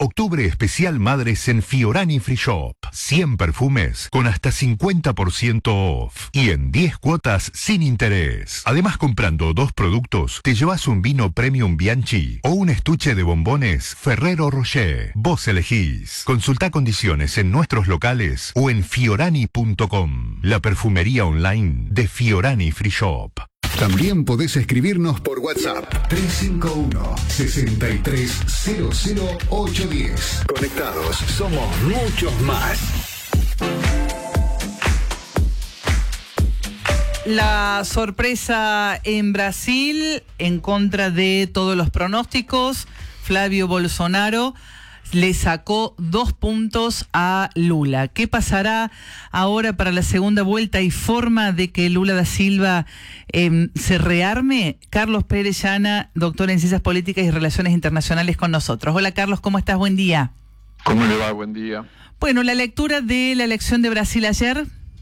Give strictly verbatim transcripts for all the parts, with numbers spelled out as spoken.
Octubre especial Madres en Fiorani Free Shop. cien perfumes con hasta cincuenta por ciento off. Y en diez cuotas sin interés. Además, comprando dos productos, te llevas un vino Premium Bianchi o un estuche de bombones Ferrero Rocher. Vos elegís. Consulta condiciones en nuestros locales o en fiorani punto com. La perfumería online de Fiorani Free Shop. También podés escribirnos por WhatsApp tres cinco uno, seis tres cero cero ocho uno cero. Conectados, somos muchos más. La sorpresa en Brasil, en contra de todos los pronósticos, Flavio Bolsonaro le sacó dos puntos a Lula. ¿Qué pasará ahora para la segunda vuelta? ¿Hay forma de que Lula da Silva eh, se rearme? Carlos Pérez Llana, doctor en Ciencias Políticas y Relaciones Internacionales, con nosotros. Hola Carlos, ¿cómo estás? Buen día. ¿Cómo le va? Buen día. Bueno, la lectura de la elección de Brasil ayer.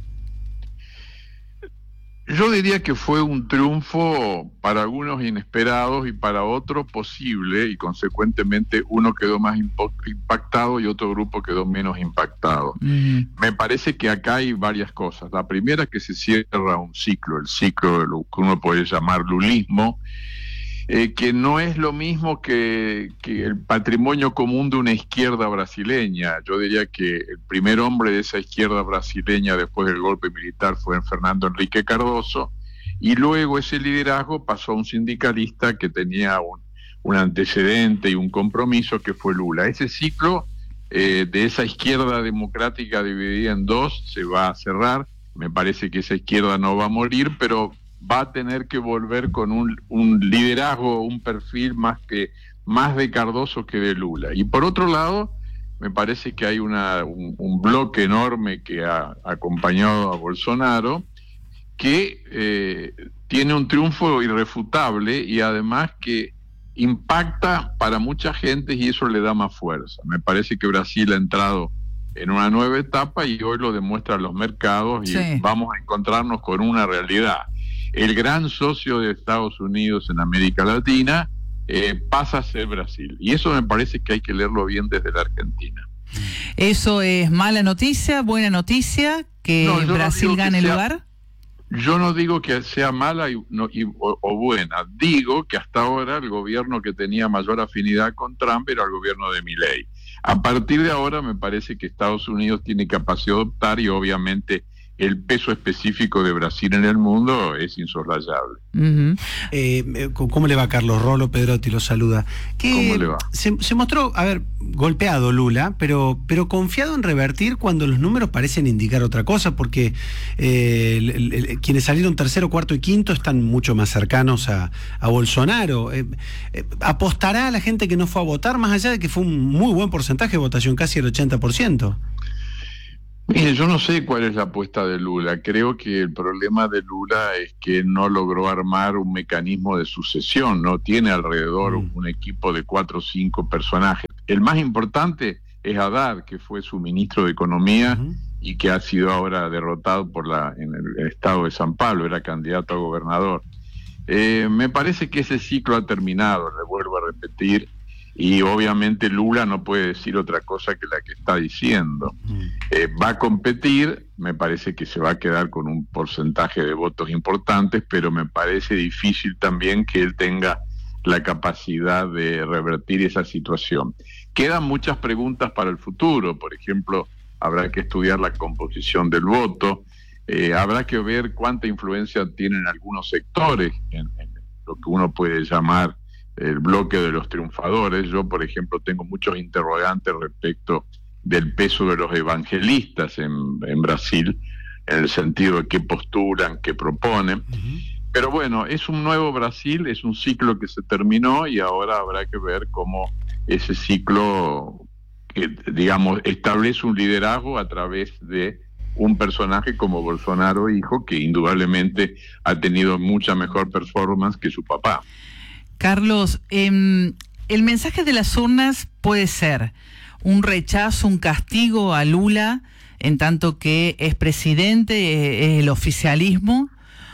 Yo diría que fue un triunfo para algunos inesperados y para otros posible, y consecuentemente uno quedó más impactado y otro grupo quedó menos impactado. Mm. Me parece que acá hay varias cosas. La primera es que se cierra un ciclo, el ciclo de lo que uno puede llamar lulismo, eh, que no es lo mismo que, que el patrimonio común de una izquierda brasileña. Yo diría que el primer hombre de esa izquierda brasileña después del golpe militar fue Fernando Henrique Cardoso, y luego ese liderazgo pasó a un sindicalista que tenía un, un antecedente y un compromiso, que fue Lula. Ese ciclo eh, de esa izquierda democrática dividida en dos se va a cerrar. Me parece que esa izquierda no va a morir, pero va a tener que volver con un, un liderazgo, un perfil más que más de Cardoso que de Lula. Y por otro lado, me parece que hay una, un, un bloque enorme que ha acompañado a Bolsonaro, que eh, tiene un triunfo irrefutable y además que impacta para mucha gente, y eso le da más fuerza. Me parece que Brasil ha entrado en una nueva etapa y hoy lo demuestran los mercados, y sí, vamos a encontrarnos con una realidad. El gran socio de Estados Unidos en América Latina eh, pasa a ser Brasil. Y eso me parece que hay que leerlo bien desde la Argentina. ¿Eso es mala noticia, buena noticia, que no, Brasil no gane el lugar? Yo no digo que sea mala y, no, y, o, o buena. Digo que hasta ahora el gobierno que tenía mayor afinidad con Trump era el gobierno de Milei. A partir de ahora me parece que Estados Unidos tiene capacidad de optar, y obviamente el peso específico de Brasil en el mundo es insoslayable. Uh-huh. eh, ¿Cómo le va, Carlos? Rolo Pedrotti lo saluda. ¿Qué, ¿Cómo le va? Se, se mostró, a ver, golpeado Lula, pero, pero confiado en revertir cuando los números parecen indicar otra cosa, porque eh, el, el, el, quienes salieron tercero, cuarto y quinto están mucho más cercanos a, a Bolsonaro. Eh, eh, ¿Apostará a la gente que no fue a votar, más allá de que fue un muy buen porcentaje de votación, casi el ochenta por ciento? Mire, yo no sé cuál es la apuesta de Lula. Creo que el problema de Lula es que no logró armar un mecanismo de sucesión, no tiene alrededor mm. un equipo de cuatro o cinco personajes. El más importante es Haddad, que fue su ministro de Economía uh-huh. y que ha sido ahora derrotado por la en el estado de San Pablo, era candidato a gobernador. Eh, me parece que ese ciclo ha terminado, le vuelvo a repetir. Y obviamente Lula no puede decir otra cosa que la que está diciendo. Mm. Eh, va a competir, me parece que se va a quedar con un porcentaje de votos importantes, pero me parece difícil también que él tenga la capacidad de revertir esa situación. Quedan muchas preguntas para el futuro. Por ejemplo, habrá que estudiar la composición del voto, eh, habrá que ver cuánta influencia tienen algunos sectores en, en lo que uno puede llamar el bloque de los triunfadores. Yo, por ejemplo, tengo muchos interrogantes respecto del peso de los evangelistas en, en Brasil, en el sentido de qué postulan, qué proponen. Uh-huh. Pero bueno, es un nuevo Brasil, es un ciclo que se terminó y ahora habrá que ver cómo ese ciclo, que, digamos, establece un liderazgo a través de un personaje como Bolsonaro hijo, que indudablemente ha tenido mucha mejor performance que su papá. Carlos, eh, el mensaje de las urnas puede ser un rechazo, un castigo a Lula, en tanto que es presidente, es el oficialismo,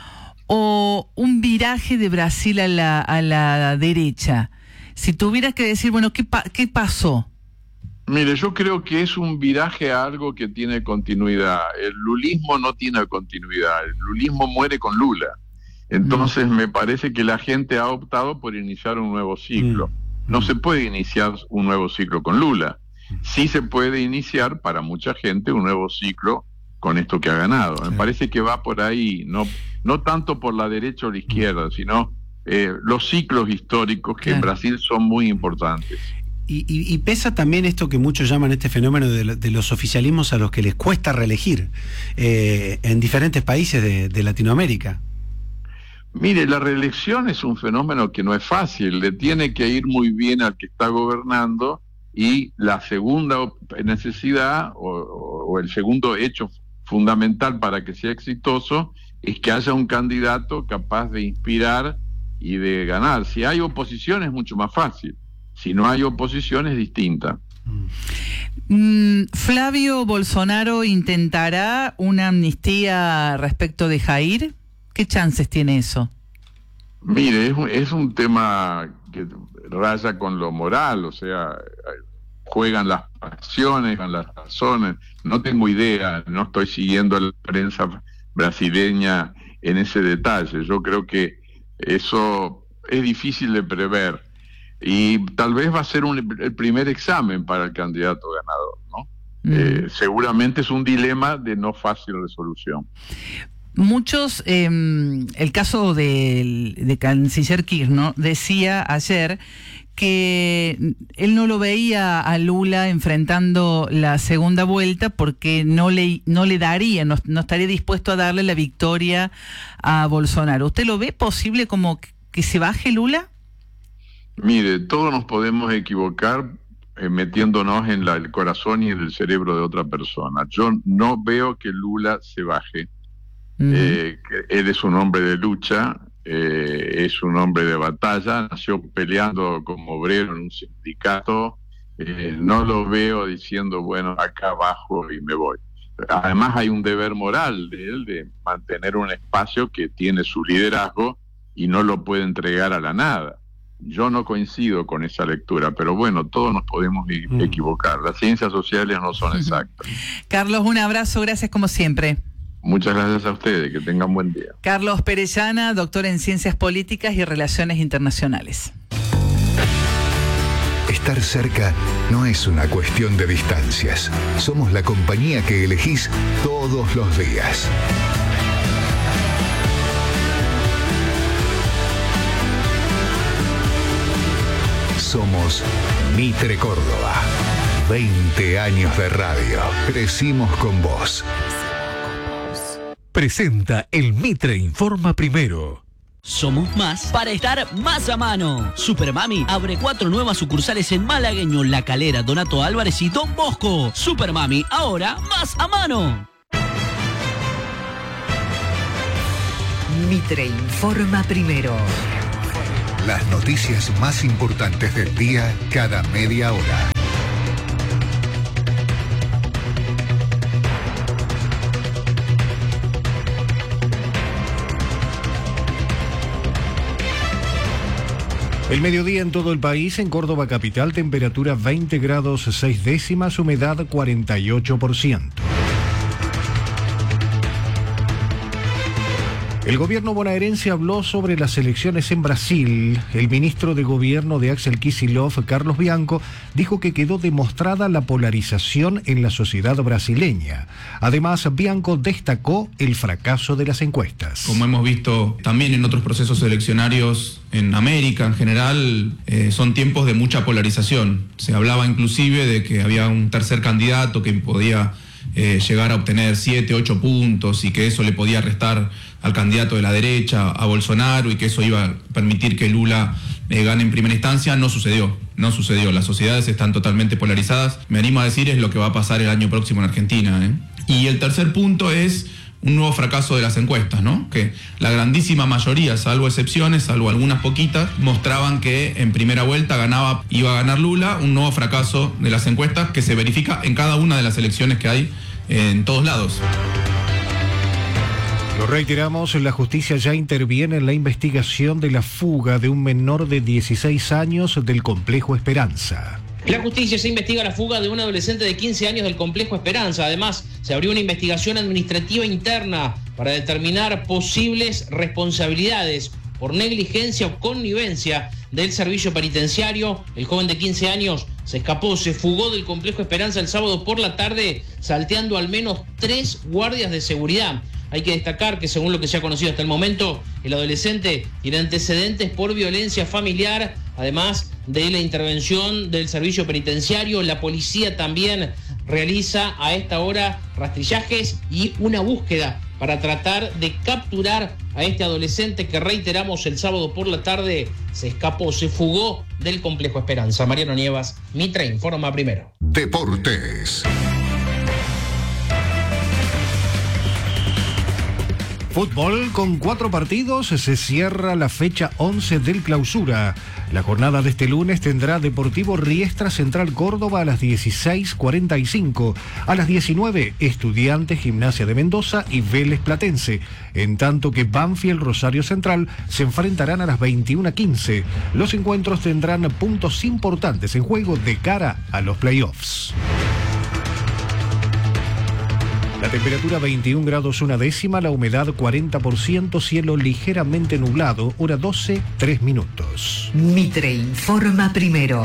o un viraje de Brasil a la, a la derecha. Si tuvieras que decir, bueno, ¿qué, pa- qué pasó? Mire, yo creo que es un viraje a algo que tiene continuidad. El lulismo no tiene continuidad. El lulismo muere con Lula. Entonces mm. me parece que la gente ha optado por iniciar un nuevo ciclo. Mm. No mm. se puede iniciar un nuevo ciclo con Lula. Sí se puede iniciar para mucha gente un nuevo ciclo con esto que ha ganado. Sí. Me parece que va por ahí, no, no tanto por la derecha o la izquierda, sino eh, los ciclos históricos que claro. en Brasil son muy importantes. Y, y, y pesa también esto que muchos llaman este fenómeno de, de los oficialismos a los que les cuesta reelegir eh, en diferentes países de, de Latinoamérica. Mire, la reelección es un fenómeno que no es fácil, le tiene que ir muy bien al que está gobernando, y la segunda necesidad o, o el segundo hecho fundamental para que sea exitoso es que haya un candidato capaz de inspirar y de ganar. Si hay oposición es mucho más fácil. Si no hay oposición es distinta. Mm, Flavio Bolsonaro intentará una amnistía respecto de Jair. ¿Qué chances tiene eso? Mire, es un, es un tema que raya con lo moral, o sea, juegan las pasiones, con las razones. No tengo idea, no estoy siguiendo la prensa brasileña en ese detalle. Yo creo que eso es difícil de prever. Y tal vez va a ser un, el primer examen para el candidato ganador, ¿no? Mm. Eh, seguramente es un dilema de no fácil resolución. Muchos, eh, el caso del de canciller Kirchner decía ayer que él no lo veía a Lula enfrentando la segunda vuelta porque no le no le daría, no, no estaría dispuesto a darle la victoria a Bolsonaro. ¿Usted lo ve posible como que se baje Lula? Mire, todos nos podemos equivocar eh, metiéndonos en la, el corazón y en el cerebro de otra persona. Yo no veo que Lula se baje. Uh-huh. eh, que él es un hombre de lucha, eh, es un hombre de batalla, nació peleando como obrero en un sindicato. Eh, no lo veo diciendo, bueno, acá bajo y me voy. Además hay un deber moral de él de mantener un espacio que tiene su liderazgo y no lo puede entregar a la nada. Yo no coincido con esa lectura, pero bueno, todos nos podemos equivocar. Las ciencias sociales no son exactas. Carlos, un abrazo, gracias como siempre. Muchas gracias a ustedes, que tengan buen día. Carlos Perellana, doctor en Ciencias Políticas y Relaciones Internacionales. Estar cerca no es una cuestión de distancias. Somos la compañía que elegís todos los días. Somos Mitre Córdoba. veinte años de radio. Crecimos con vos. Presenta el Mitre Informa Primero. Somos más para estar más a mano. Supermami abre cuatro nuevas sucursales en Malagueño, La Calera, Donato Álvarez y Don Bosco. Supermami, ahora más a mano. Mitre Informa Primero. Las noticias más importantes del día cada media hora. El mediodía en todo el país, en Córdoba capital, temperatura veinte grados seis décimas, humedad cuarenta y ocho por ciento. El gobierno bonaerense habló sobre las elecciones en Brasil. El ministro de Gobierno de Axel Kicillof, Carlos Bianco, dijo que quedó demostrada la polarización en la sociedad brasileña. Además, Bianco destacó el fracaso de las encuestas. Como hemos visto también en otros procesos eleccionarios en América en general, eh, son tiempos de mucha polarización. Se hablaba inclusive de que había un tercer candidato que podía eh, llegar a obtener siete, ocho puntos y que eso le podía restar al candidato de la derecha, a Bolsonaro, y que eso iba a permitir que Lula eh, gane en primera instancia. No sucedió, no sucedió. Las sociedades están totalmente polarizadas. Me animo a decir es lo que va a pasar el año próximo en Argentina, ¿eh? Y el tercer punto es un nuevo fracaso de las encuestas, ¿no? Que la grandísima mayoría, salvo excepciones, salvo algunas poquitas, mostraban que en primera vuelta ganaba, iba a ganar Lula. Un nuevo fracaso de las encuestas que se verifica en cada una de las elecciones que hay en todos lados. Lo reiteramos, la justicia ya interviene en la investigación de la fuga de un menor de dieciséis años del complejo Esperanza. La justicia se investiga la fuga de un adolescente de quince años del complejo Esperanza. Además, se abrió una investigación administrativa interna para determinar posibles responsabilidades por negligencia o connivencia del servicio penitenciario. El joven de quince años se escapó, se fugó del complejo Esperanza el sábado por la tarde, salteando al menos tres guardias de seguridad. Hay que destacar que, según lo que se ha conocido hasta el momento, el adolescente tiene antecedentes por violencia familiar, además de la intervención del servicio penitenciario. La policía también realiza a esta hora rastrillajes y una búsqueda para tratar de capturar a este adolescente que, reiteramos, el sábado por la tarde se escapó, se fugó del complejo Esperanza. Mariano Nievas, Mitre informa primero. Deportes. Fútbol, con cuatro partidos se cierra la fecha once del Clausura. La jornada de este lunes tendrá Deportivo Riestra Central Córdoba a las dieciséis cuarenta y cinco. A las diecinueve, Estudiantes Gimnasia de Mendoza y Vélez Platense. En tanto que Banfield Rosario Central se enfrentarán a las veintiuna quince. Los encuentros tendrán puntos importantes en juego de cara a los playoffs. La temperatura veintiún grados una décima, la humedad cuarenta por ciento, cielo ligeramente nublado, hora doce, tres minutos. Mitre informa primero.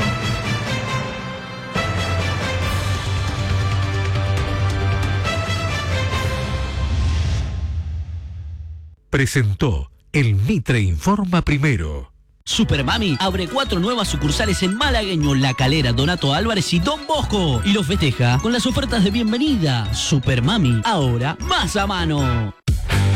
Presentó el Mitre informa primero. Supermami abre cuatro nuevas sucursales en Malagueño, La Calera, Donato Álvarez y Don Bosco. Y los festeja con las ofertas de bienvenida. Supermami, ahora más a mano.